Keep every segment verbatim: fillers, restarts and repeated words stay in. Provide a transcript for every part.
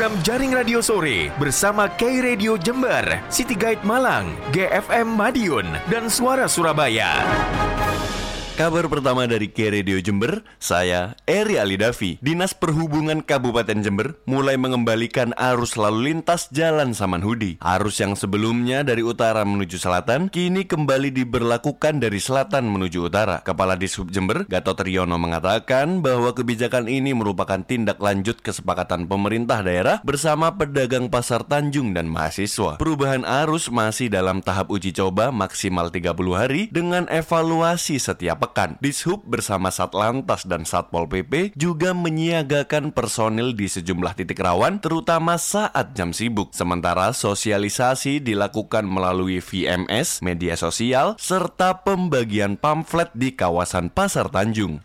program Jaring Radio Sore bersama K Radio Jember, City Guide Malang, G F M Madiun, dan Suara Surabaya. Kabar pertama dari K Radio Jember, saya Eri Alidavi. Dinas Perhubungan Kabupaten Jember mulai mengembalikan arus lalu lintas Jalan Samanhudi. Arus yang sebelumnya dari utara menuju selatan, kini kembali diberlakukan dari selatan menuju utara. Kepala Dishub Jember, Gatot Riono, mengatakan bahwa kebijakan ini merupakan tindak lanjut kesepakatan pemerintah daerah bersama pedagang pasar Tanjung dan mahasiswa. Perubahan arus masih dalam tahap uji coba maksimal tiga puluh hari dengan evaluasi setiap pekan. Dishub bersama Satlantas dan Satpol P P juga menyiagakan personil di sejumlah titik rawan, terutama saat jam sibuk. Sementara sosialisasi dilakukan melalui V M S, media sosial, serta pembagian pamflet di kawasan Pasar Tanjung.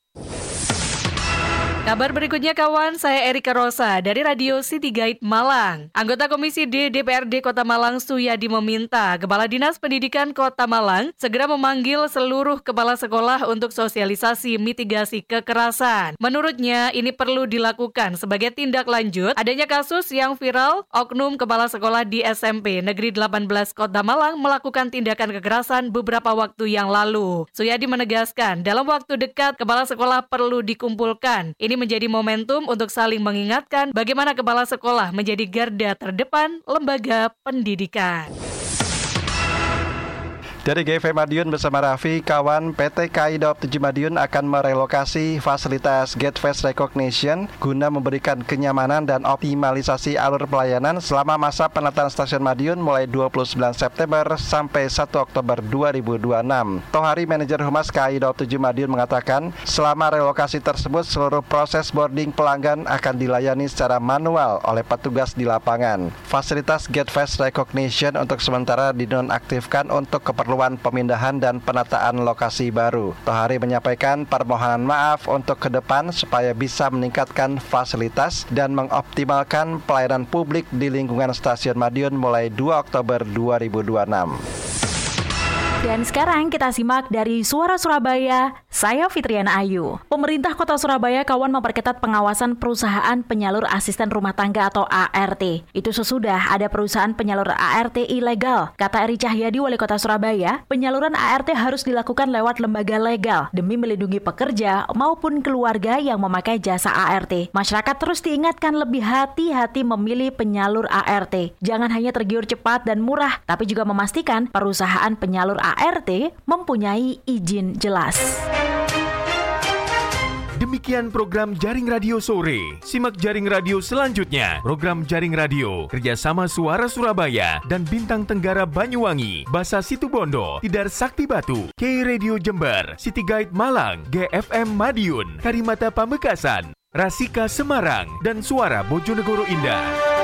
Kabar berikutnya kawan, saya Erika Rosa dari Radio City Guide Malang. Anggota Komisi D D P R D Kota Malang Suyadi meminta Kepala Dinas Pendidikan Kota Malang segera memanggil seluruh kepala sekolah untuk sosialisasi mitigasi kekerasan. Menurutnya ini perlu dilakukan sebagai tindak lanjut adanya kasus yang viral oknum kepala sekolah di S M P Negeri delapan belas Kota Malang melakukan tindakan kekerasan beberapa waktu yang lalu. Suyadi menegaskan dalam waktu dekat kepala sekolah perlu dikumpulkan. Ini menjadi momentum untuk saling mengingatkan bagaimana kepala sekolah menjadi garda terdepan lembaga pendidikan. Dari G F M Madiun bersama Raffi, kawan, P T K I Daob tujuh Madiun akan merelokasi fasilitas Gate Face Recognition guna memberikan kenyamanan dan optimalisasi alur pelayanan selama masa penataan stasiun Madiun mulai dua puluh sembilan September sampai satu Oktober dua ribu dua puluh enam. Tohari, manajer Humas K I Daob tujuh Madiun, mengatakan selama relokasi tersebut seluruh proses boarding pelanggan akan dilayani secara manual oleh petugas di lapangan. Fasilitas Gate Face Recognition untuk sementara dinonaktifkan untuk keperluan pemindahan dan penataan lokasi baru. Tohari menyampaikan permohonan maaf untuk ke depan supaya bisa meningkatkan fasilitas dan mengoptimalkan pelayanan publik di lingkungan stasiun Madiun mulai dua Oktober dua ribu dua puluh enam. Dan sekarang kita simak dari Suara Surabaya, saya Fitriana Ayu. Pemerintah Kota Surabaya kawan memperketat pengawasan perusahaan penyalur asisten rumah tangga atau A R T. Itu sesudah ada perusahaan penyalur A R T ilegal. Kata Eri Cahyadi, Wali Kota Surabaya, penyaluran A R T harus dilakukan lewat lembaga legal demi melindungi pekerja maupun keluarga yang memakai jasa A R T. Masyarakat terus diingatkan lebih hati-hati memilih penyalur A R T. Jangan hanya tergiur cepat dan murah, tapi juga memastikan perusahaan penyalur A R T mempunyai izin jelas. Demikian program Jaring Radio Sore. Simak Jaring Radio selanjutnya. Program Jaring Radio kerjasama Suara Surabaya dan Bintang Tenggara Banyuwangi, Basa Situbondo, Tidar Sakti Batu, K Radio Jember, City Guide Malang, G F M Madiun, Karimata Pamekasan, Rasika Semarang, dan Suara Bojonegoro Indah.